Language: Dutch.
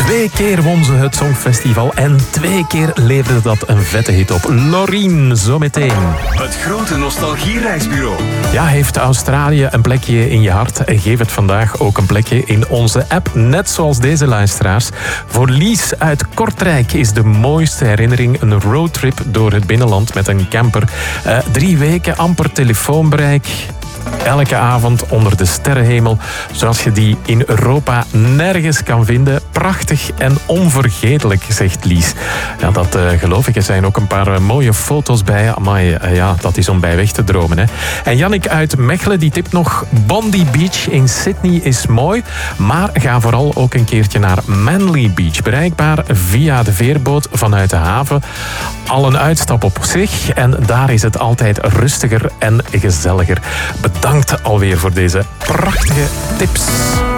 2 keer won ze het Songfestival en 2 keer leverde dat een vette hit op. Loreen, zometeen. Het grote nostalgiereisbureau. Ja, heeft Australië een plekje in je hart? Geef het vandaag ook een plekje in onze app. Net zoals deze luisteraars. Voor Lies uit Kortrijk is de mooiste herinnering een roadtrip door het binnenland met een camper. 3 weken, amper telefoonbereik. Elke avond onder de sterrenhemel, zoals je die in Europa nergens kan vinden. Prachtig en onvergetelijk, zegt Lies. Ja, dat geloof ik. Er zijn ook een paar mooie foto's bij. Amai, ja, dat is om bij weg te dromen. Hè. En Jannik uit Mechelen, die tipt nog... Bondi Beach in Sydney is mooi, maar ga vooral ook een keertje naar Manly Beach. Bereikbaar via de veerboot vanuit de haven. Al een uitstap op zich en daar is het altijd rustiger en gezelliger. Bedankt alweer voor deze prachtige tips.